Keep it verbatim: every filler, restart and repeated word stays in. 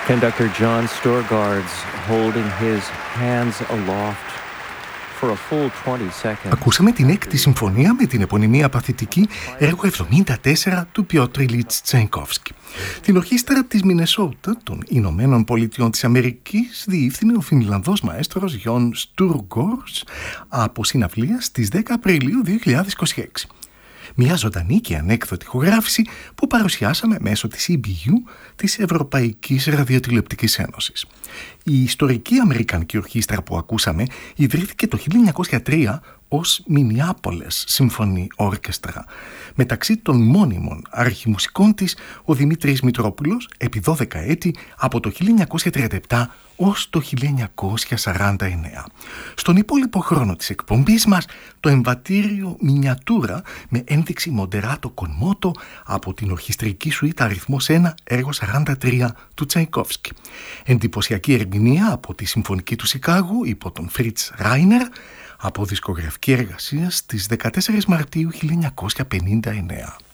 Conductor John Storgard's holding his hands aloft for a full twenty seconds. Ακούσαμε την έκτη συμφωνία με την επωνυμία παθητική έργο εβδομήντα τέσσερα του Πιότρ Ιλίτς Τσαϊκόφσκι. Την ορχήστρα της Μινεσότα των Ηνωμένων Πολιτειών της Αμερικής διεύθυνε ο Φινλανδός μαέστρος Γιον Στουργκόρς από συναυλία στις δέκα Απριλίου δύο χιλιάδες είκοσι έξι. Μια ζωντανή και ανέκδοτη ηχογράφηση που παρουσιάσαμε μέσω της ι μπι γιου, της Ευρωπαϊκής Ραδιοτηλεοπτικής Ένωσης. Η ιστορική αμερικανική ορχήστρα που ακούσαμε ιδρύθηκε το χίλια εννιακόσια τρία ως Μινιάπολες Symphony Orchestra. Μεταξύ των μόνιμων αρχιμουσικών της ο Δημήτρης Μητρόπουλος επί δώδεκα έτη από το χίλια εννιακόσια τριάντα επτά ως το χίλια εννιακόσια σαράντα εννέα. Στον υπόλοιπο χρόνο της εκπομπής μας το εμβατήριο Μινιατούρα με ένδειξη Moderato con moto από την ορχιστρική σουίτα αριθμός ένα έργο σαράντα τρία του Τσαϊκόφσκι. Εντυπωσιακή ερμηνεία από τη Συμφωνική του Σικάγου υπό τον Φριτς Ράινερ από δισκογραφική εργασία στις δεκατέσσερις Μαρτίου χίλια εννιακόσια πενήντα εννέα.